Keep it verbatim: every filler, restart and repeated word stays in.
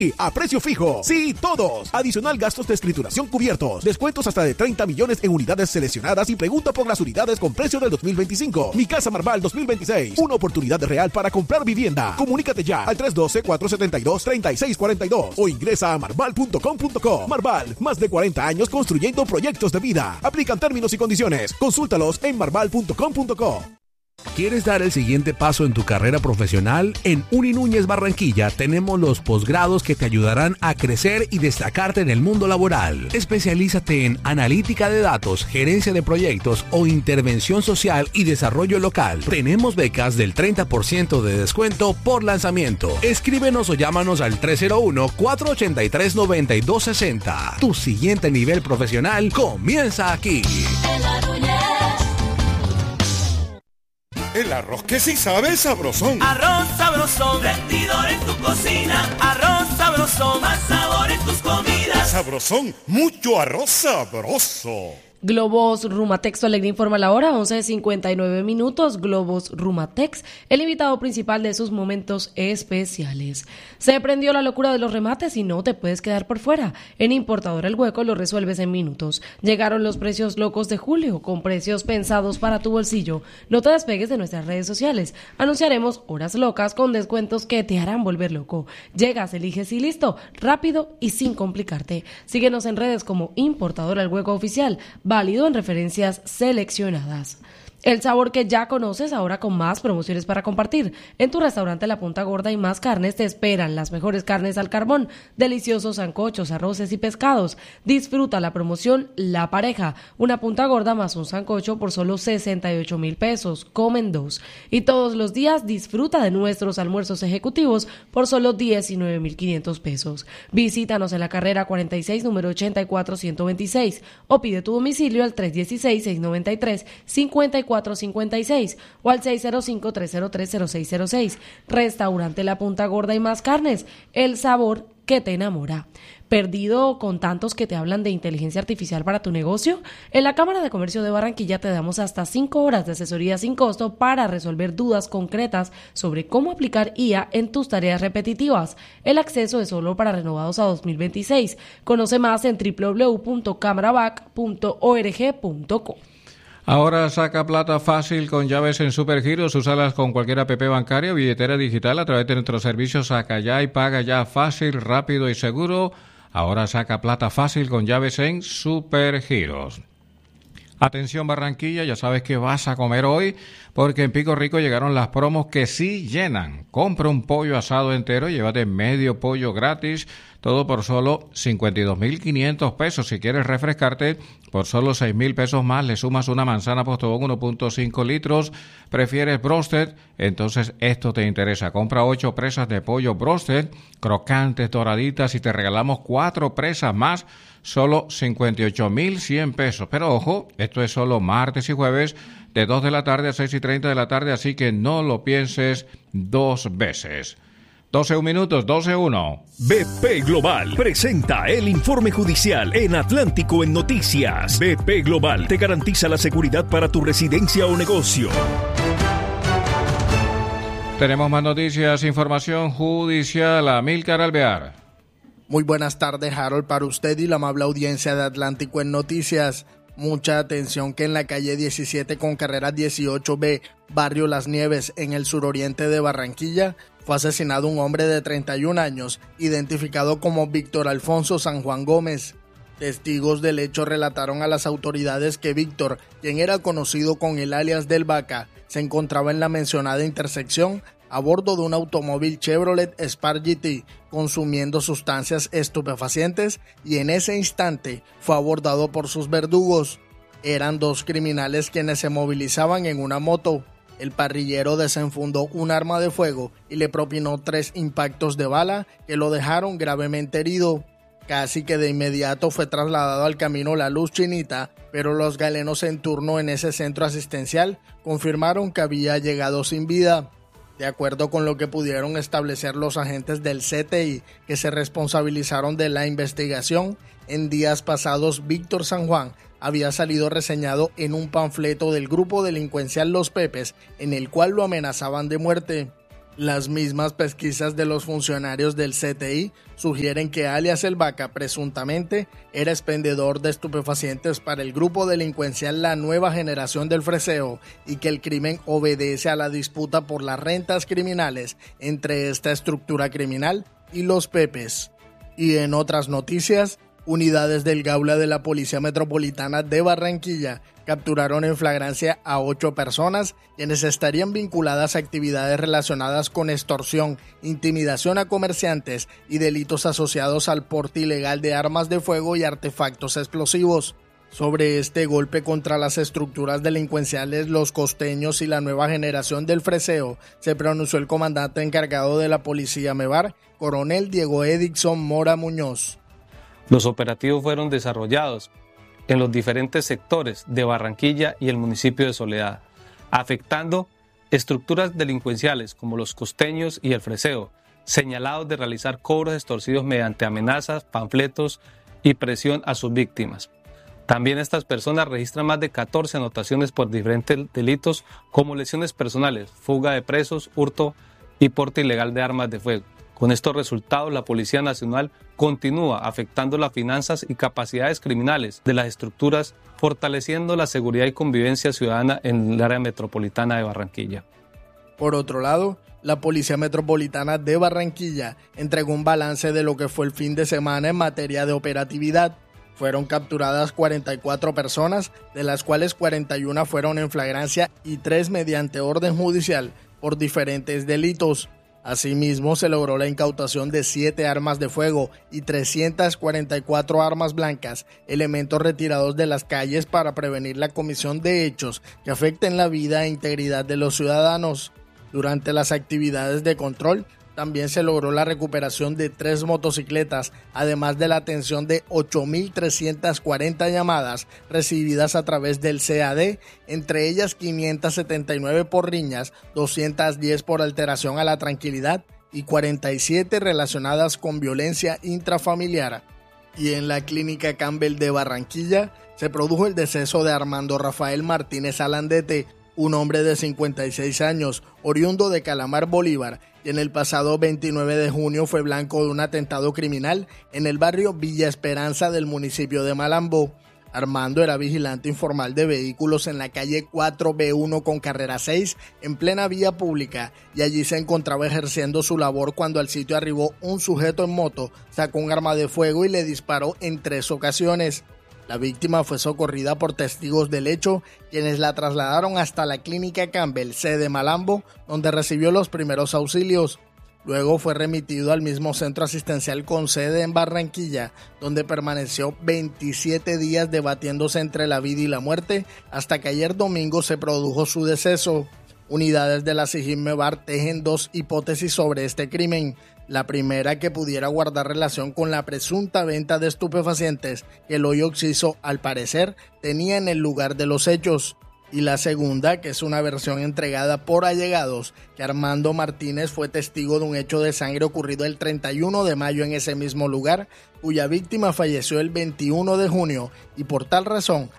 A precio fijo. Sí, todos. Adicional gastos de escrituración cubiertos. Descuentos hasta de treinta millones en unidades seleccionadas y pregunta por las unidades con precio del dos mil veinticinco. Mi Casa Marval dos mil veintiséis. Una oportunidad real para comprar vivienda. Comunícate ya al tres uno dos, cuatro siete dos, tres seis cuatro dos o ingresa a marval punto com punto co. Marval, más de cuarenta años construyendo proyectos de vida. Aplican términos y condiciones. Consúltalos en marval punto com punto co. ¿Quieres dar el siguiente paso en tu carrera profesional? En Uni Núñez Barranquilla tenemos los posgrados que te ayudarán a crecer y destacarte en el mundo laboral. Especialízate en analítica de datos, gerencia de proyectos o intervención social y desarrollo local. Tenemos becas del treinta por ciento de descuento por lanzamiento. Escríbenos o llámanos al tres cero uno, cuatro ocho tres, nueve dos seis cero. Tu siguiente nivel profesional comienza aquí. El arroz que sí sabe sabrosón. Arroz sabrosón, rendidor en tu cocina. Arroz sabrosón, más sabor en tus comidas. Sabrosón, mucho arroz sabroso. Globos Rumatex, Alegre informa la hora, once cincuenta y nueve minutos. Globos Rumatex, el invitado principal de sus momentos especiales. Se prendió la locura de los remates y no te puedes quedar por fuera. En Importadora El Hueco lo resuelves en minutos. Llegaron los precios locos de julio, con precios pensados para tu bolsillo. No te despegues de nuestras redes sociales. Anunciaremos horas locas con descuentos que te harán volver loco. Llegas, eliges y listo, rápido y sin complicarte. Síguenos en redes como Importadora El Hueco Oficial, válido en referencias seleccionadas. El sabor que ya conoces, ahora con más promociones para compartir. En tu restaurante La Punta Gorda y Más Carnes te esperan las mejores carnes al carbón, deliciosos sancochos, arroces y pescados. Disfruta la promoción La Pareja, una punta gorda más un sancocho por solo sesenta y ocho mil pesos. Comen dos. Y todos los días disfruta de nuestros almuerzos ejecutivos por solo diecinueve mil quinientos pesos. Visítanos en la carrera cuarenta y seis, número ochenta y cuatro, ciento veintiséis o pide tu domicilio al tres uno seis, seis nueve tres, cinco cuatro cinco seis o al seis cero cinco, tres cero tres, cero seis cero seis. Restaurante La Punta Gorda y Más Carnes, el sabor que te enamora. ¿Perdido con tantos que te hablan de inteligencia artificial para tu negocio? En la Cámara de Comercio de Barranquilla te damos hasta cinco horas de asesoría sin costo para resolver dudas concretas sobre cómo aplicar I A en tus tareas repetitivas. El acceso es solo para renovados a dos mil veintiséis. Conoce más en doble u doble u doble u punto camarabac punto org punto co. Ahora saca plata fácil con llaves en Supergiros. Úsalas con cualquier app bancaria o billetera digital a través de nuestros servicios Saca Ya y Paga Ya, fácil, rápido y seguro. Ahora saca plata fácil con llaves en Supergiros. Atención Barranquilla, ya sabes que vas a comer hoy porque en Pico Rico llegaron las promos que sí llenan. Compra un pollo asado entero y llévate medio pollo gratis, todo por solo cincuenta y dos mil quinientos pesos. Si quieres refrescarte, por solo seis mil pesos más le sumas una manzana Postobón uno punto cinco litros. ¿Prefieres broasted? Entonces esto te interesa. Compra ocho presas de pollo broasted, crocantes, doraditas y te regalamos cuatro presas más, solo cincuenta y ocho mil cien pesos. Pero ojo, esto es solo martes y jueves de dos de la tarde a seis y treinta de la tarde, así que no lo pienses dos veces. doce minutos, doce uno. B P Global presenta el informe judicial en Atlántico en Noticias. B P Global te garantiza la seguridad para tu residencia o negocio. Tenemos más noticias, información judicial. Amílcar Alvear. Muy buenas tardes, Harold, para usted y la amable audiencia de Atlántico en Noticias. Mucha atención que en la calle diecisiete con carrera dieciocho B, barrio Las Nieves, en el suroriente de Barranquilla, fue asesinado un hombre de treinta y un años, identificado como Víctor Alfonso San Juan Gómez. Testigos del hecho relataron a las autoridades que Víctor, quien era conocido con el alias del Vaca, se encontraba en la mencionada intersección a bordo de un automóvil Chevrolet Spark G T, consumiendo sustancias estupefacientes, y en ese instante fue abordado por sus verdugos. Eran dos criminales quienes se movilizaban en una moto. El parrillero desenfundó un arma de fuego y le propinó tres impactos de bala que lo dejaron gravemente herido. Casi que de inmediato fue trasladado al camino La Luz Chinita, pero los galenos en turno en ese centro asistencial confirmaron que había llegado sin vida. De acuerdo con lo que pudieron establecer los agentes del C T I que se responsabilizaron de la investigación, en días pasados Víctor San Juan había salido reseñado en un panfleto del grupo delincuencial Los Pepes, en el cual lo amenazaban de muerte. Las mismas pesquisas de los funcionarios del C T I sugieren que alias El Vaca presuntamente era expendedor de estupefacientes para el grupo delincuencial La Nueva Generación del Freseo y que el crimen obedece a la disputa por las rentas criminales entre esta estructura criminal y los Pepes. Y en otras noticias, unidades del Gaula de la Policía Metropolitana de Barranquilla capturaron en flagrancia a ocho personas quienes estarían vinculadas a actividades relacionadas con extorsión, intimidación a comerciantes y delitos asociados al porte ilegal de armas de fuego y artefactos explosivos. Sobre este golpe contra las estructuras delincuenciales, los costeños y la nueva generación del Freseo, se pronunció el comandante encargado de la Policía Mevar, coronel Diego Edixon Mora Muñoz. Los operativos fueron desarrollados en los diferentes sectores de Barranquilla y el municipio de Soledad, afectando estructuras delincuenciales como los costeños y el Freseo, señalados de realizar cobros extorsivos mediante amenazas, panfletos y presión a sus víctimas. También estas personas registran más de catorce anotaciones por diferentes delitos como lesiones personales, fuga de presos, hurto y porte ilegal de armas de fuego. Con estos resultados, la Policía Nacional continúa afectando las finanzas y capacidades criminales de las estructuras, fortaleciendo la seguridad y convivencia ciudadana en el área metropolitana de Barranquilla. Por otro lado, la Policía Metropolitana de Barranquilla entregó un balance de lo que fue el fin de semana en materia de operatividad. Fueron capturadas cuarenta y cuatro personas, de las cuales cuarenta y una fueron en flagrancia y tres mediante orden judicial por diferentes delitos. Asimismo, se logró la incautación de siete armas de fuego y trescientas cuarenta y cuatro armas blancas, elementos retirados de las calles para prevenir la comisión de hechos que afecten la vida e integridad de los ciudadanos. Durante las actividades de control, también se logró la recuperación de tres motocicletas, además de la atención de ocho mil trescientas cuarenta llamadas recibidas a través del C A D, entre ellas quinientas setenta y nueve por riñas, doscientas diez por alteración a la tranquilidad y cuarenta y siete relacionadas con violencia intrafamiliar. Y en la Clínica Campbell de Barranquilla se produjo el deceso de Armando Rafael Martínez Alandete, un hombre de cincuenta y seis años, oriundo de Calamar, Bolívar, y en el pasado veintinueve de junio fue blanco de un atentado criminal en el barrio Villa Esperanza del municipio de Malambo. Armando era vigilante informal de vehículos en la calle cuatro B uno con carrera seis, en plena vía pública, y allí se encontraba ejerciendo su labor cuando al sitio arribó un sujeto en moto, sacó un arma de fuego y le disparó en tres ocasiones. La víctima fue socorrida por testigos del hecho, quienes la trasladaron hasta la Clínica Campbell, sede Malambo, donde recibió los primeros auxilios. Luego fue remitido al mismo centro asistencial con sede en Barranquilla, donde permaneció veintisiete días debatiéndose entre la vida y la muerte, hasta que ayer domingo se produjo su deceso. Unidades de la SIGIN-MEVAR tejen dos hipótesis sobre este crimen. La primera, que pudiera guardar relación con la presunta venta de estupefacientes que el hoyo Oxiso, al parecer, tenía en el lugar de los hechos. Y la segunda, que es una versión entregada por allegados, que Armando Martínez fue testigo de un hecho de sangre ocurrido el treinta y uno de mayo en ese mismo lugar, cuya víctima falleció el veintiuno de junio y por tal razón